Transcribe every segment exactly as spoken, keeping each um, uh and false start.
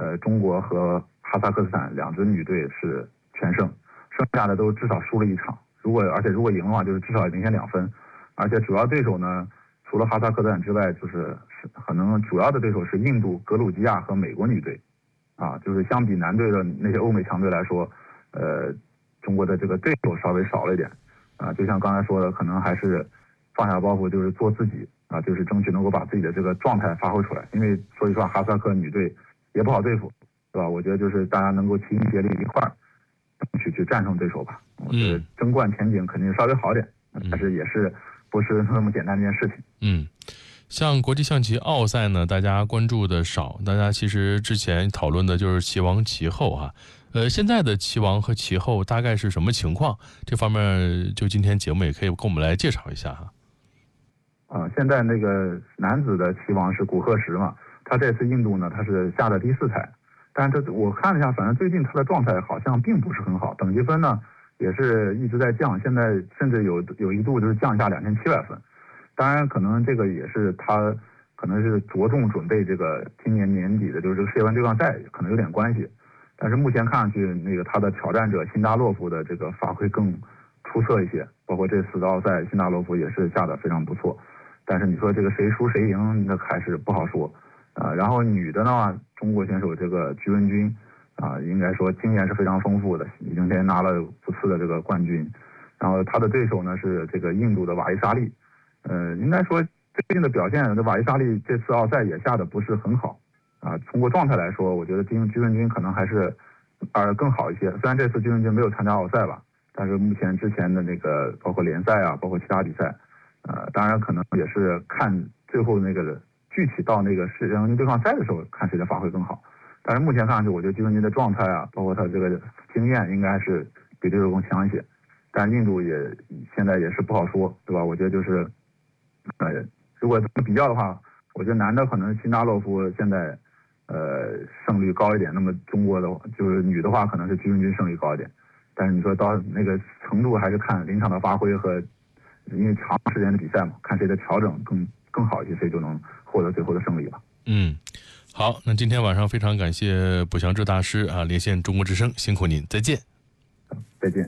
呃，中国和哈萨克斯坦两支女队是全胜，剩下的都至少输了一场。如果而且如果赢的话，就是至少领先两分。而且主要对手呢，除了哈萨克斯坦之外，就是是可能主要的对手是印度、格鲁吉亚和美国女队，啊，就是相比男队的那些欧美强队来说，呃，中国的这个对手稍微少了一点，啊，就像刚才说的，可能还是放下包袱，就是做自己，啊，就是争取能够把自己的这个状态发挥出来。因为说实话，哈萨克女队也不好对付，对吧？我觉得就是大家能够齐心协力一块儿争取去战胜对手吧。我觉得争冠前景肯定稍微好一点，但是也是不是那么简单的一件事情。 嗯。像国际象棋奥赛呢，大家关注的少，大家其实之前讨论的就是棋王棋后哈，呃，现在的棋王和棋后大概是什么情况？这方面就今天节目也可以跟我们来介绍一下哈。 啊，现在那个男子的棋王是古贺石嘛，他这次印度呢，他是下的第四台，但是这我看了一下，反正最近他的状态好像并不是很好，等级分呢也是一直在降，现在甚至有有一度就是降下两千七百分。当然，可能这个也是他可能是着重准备这个今年年底的就是这个世界杯对抗赛，可能有点关系。但是目前看上去，那个他的挑战者辛达洛夫的这个发挥更出色一些，包括这次的奥赛，辛达洛夫也是下的非常不错。但是你说这个谁输谁赢，那还是不好说啊、呃。然后女的呢，中国选手这个鞠文君啊、呃，应该说经验是非常丰富的，已经先拿了五次的这个冠军。然后他的对手呢是这个印度的瓦伊沙利。呃，应该说最近的表现，这瓦伊沙利这次奥赛也下的不是很好啊。通过状态来说，我觉得金鞠文君可能还是呃更好一些。虽然这次鞠文君没有参加奥赛吧，但是目前之前的那个包括联赛啊，包括其他比赛，呃，当然可能也是看最后那个具体到那个世界杯对抗赛的时候，看谁的发挥更好。但是目前看上去，我觉得鞠文君的状态啊，包括他这个经验，应该是比对手更强一些。但印度也现在也是不好说，对吧？我觉得就是。呃，如果这么比较的话，我觉得男的可能辛达洛夫现在呃胜率高一点，那么中国的就是女的话可能是鞠文君胜率高一点，但是你说到那个程度还是看临场的发挥和因为长时间的比赛嘛，看谁的调整更更好一些，谁就能获得最后的胜利吧。 嗯，好，那今天晚上非常感谢卜祥志大师啊，连线中国之声，辛苦您，再见。 再见。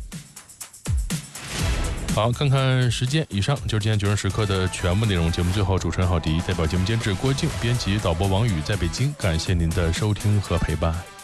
好，看看时间，以上就是今天九人时刻的全部内容。节目最后，主持人郝迪代表节目监制郭靖，编辑导播王宇在北京，感谢您的收听和陪伴。